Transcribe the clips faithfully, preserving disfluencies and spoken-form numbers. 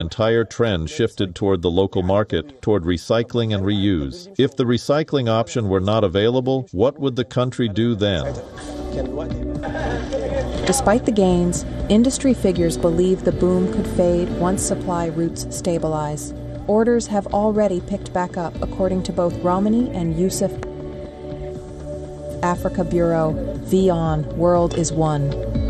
entire trend shifted toward the local market, toward recycling and reuse. If the recycling option were not available, what would the country do then? Despite the gains, industry figures believe the boom could fade once supply routes stabilize. Orders have already picked back up, according to both Romani and Yusuf. Africa Bureau, VON, World is One.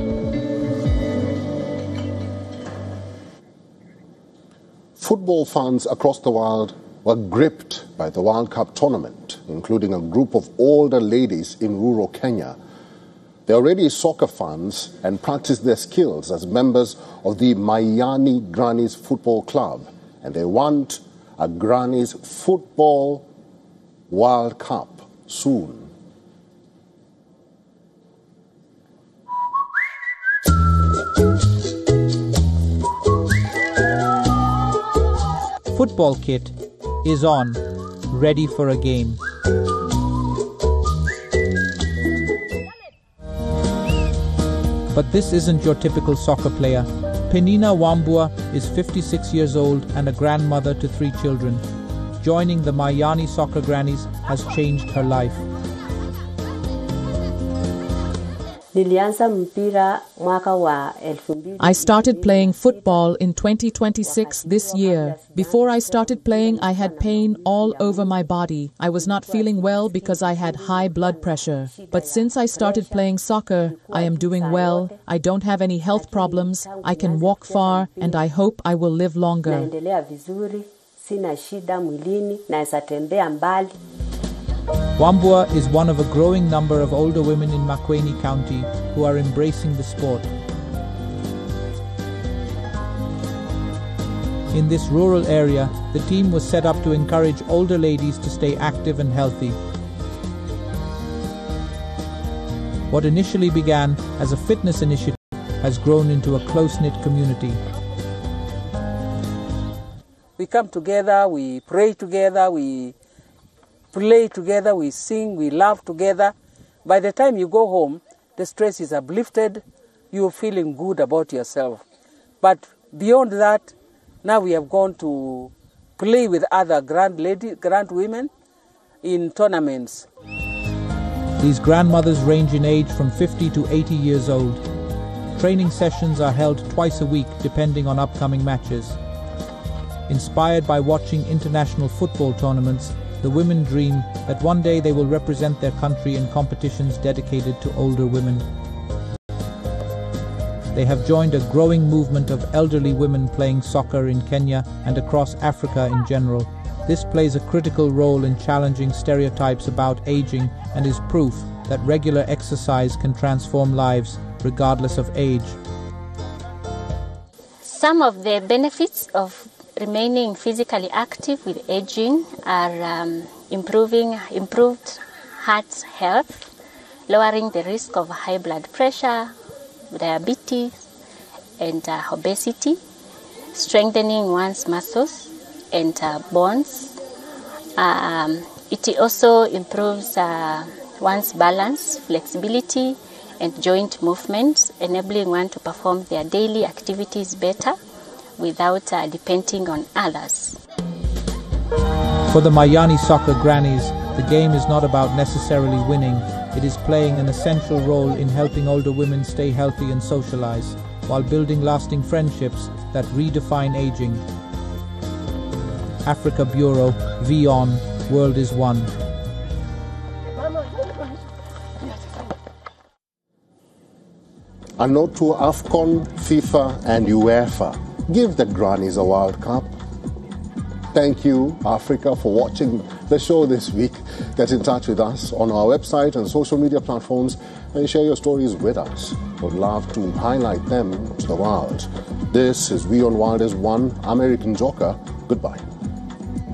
Football fans across the world were gripped by the World Cup tournament, including a group of older ladies in rural Kenya. They're already soccer fans and practice their skills as members of the Mayani Grannies Football Club, and they want a Grannies Football World Cup soon. Football kit is on, ready for a game. But this isn't your typical soccer player. Penina Wambua is fifty-six years old and a grandmother to three children. Joining the Mayani Soccer Grannies has changed her life. I started playing football in twenty twenty-six this year. Before I started playing, I had pain all over my body. I was not feeling well because I had high blood pressure. But since I started playing soccer, I am doing well. I don't have any health problems. I can walk far, and I hope I will live longer. Wambua is one of a growing number of older women in Makueni County who are embracing the sport. In this rural area, the team was set up to encourage older ladies to stay active and healthy. What initially began as a fitness initiative has grown into a close-knit community. We come together, we pray together, we play together, we sing, we laugh together. By the time you go home, the stress is uplifted, you're feeling good about yourself. But beyond that, now we have gone to play with other grand ladies, grand women in tournaments. These grandmothers range in age from fifty to eighty years old. Training sessions are held twice a week depending on upcoming matches. Inspired by watching international football tournaments, the women dream that one day they will represent their country in competitions dedicated to older women. They have joined a growing movement of elderly women playing soccer in Kenya and across Africa in general. This plays a critical role in challenging stereotypes about aging and is proof that regular exercise can transform lives regardless of age. Some of the benefits of remaining physically active with aging are um, improving improved heart health, lowering the risk of high blood pressure, diabetes, and uh, obesity, strengthening one's muscles and uh, bones. Um, it also improves uh, one's balance, flexibility, and joint movement, enabling one to perform their daily activities better without uh, depending on others. For the Mayani Soccer Grannies, the game is not about necessarily winning. It is playing an essential role in helping older women stay healthy and socialize, while building lasting friendships that redefine aging. Africa Bureau, VON, World is One. A note to AFCON, FIFA and UEFA. Give the grannies a World Cup. Thank you, Africa, for watching the show this week. Get in touch with us on our website and social media platforms and share your stories with us. We'd love to highlight them to the world. This is We on World is One. I'm Eric Njoka. Goodbye.